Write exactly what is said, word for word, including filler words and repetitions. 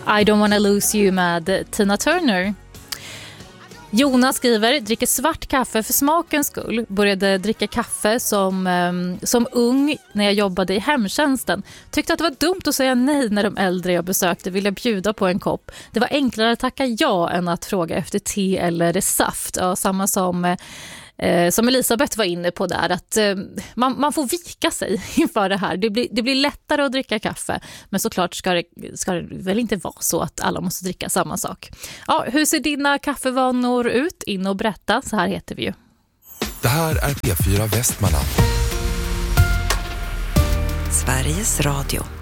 I don't wanna lose you med Tina Turner. Jonas skriver, dricker svart kaffe för smakens skull. Började dricka kaffe som, um, som ung när jag jobbade i hemtjänsten. Tyckte att det var dumt att säga nej när de äldre jag besökte ville bjuda på en kopp. Det var enklare att tacka ja än att fråga efter te eller saft. Ja, samma som, eh, som Elisabeth var inne på där. Att eh, man, man får vika sig inför det här. Det blir, det blir lättare att dricka kaffe. Men såklart ska det, ska det väl inte vara så att alla måste dricka samma sak. Ja, hur ser dina kaffevanor ut? In och berätta, så här heter vi ju. Det här är P fyra Västmanland. Sveriges Radio.